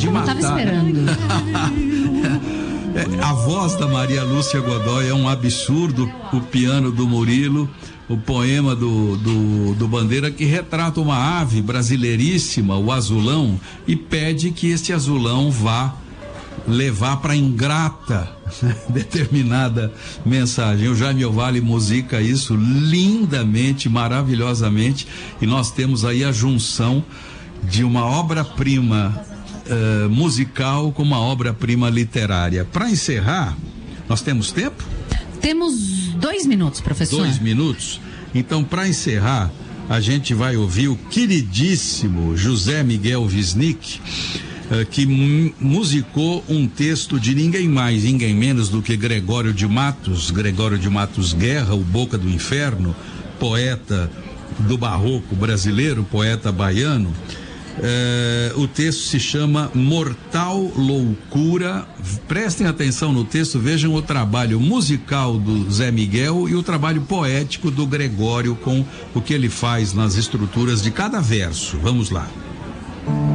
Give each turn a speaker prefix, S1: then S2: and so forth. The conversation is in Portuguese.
S1: de matar.
S2: Eu tava esperando.
S1: A voz da Maria Lúcia Godoy é um absurdo, o piano do Murilo, o poema do Bandeira, que retrata uma ave brasileiríssima, o azulão, e pede que este azulão vá levar para ingrata determinada mensagem. O Jaime Ovalle musica isso lindamente, maravilhosamente, e nós temos aí a junção de uma obra-prima musical com uma obra-prima literária. Para encerrar, nós temos tempo?
S2: Temos 2 minutos, professor.
S1: 2 minutos? Então, para encerrar, a gente vai ouvir o queridíssimo José Miguel Wisnik, que musicou um texto de ninguém mais, ninguém menos do que Gregório de Matos Guerra, o Boca do Inferno, poeta do barroco brasileiro, poeta baiano. O texto se chama Mortal Loucura. Prestem atenção no texto, vejam o trabalho musical do Zé Miguel e o trabalho poético do Gregório com o que ele faz nas estruturas de cada verso. Vamos lá.